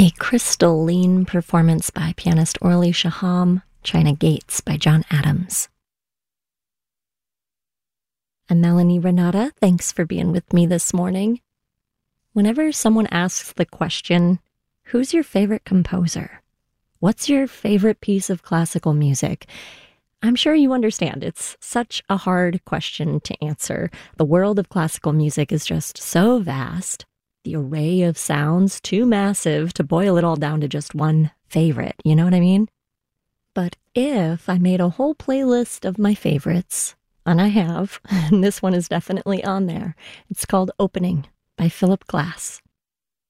A crystalline performance by pianist Orly Shaham, China Gates by John Adams. I'm Melanie Renata. Thanks for being with me this morning. Whenever someone asks the question, who's your favorite composer? What's your favorite piece of classical music? I'm sure you understand it's such a hard question to answer. The world of classical music is just so vast. The array of sounds too massive to boil it all down to just one favorite. You know what I mean? But if I made a whole playlist of my favorites, and I have, and this one is definitely on there, it's called Opening by Philip Glass.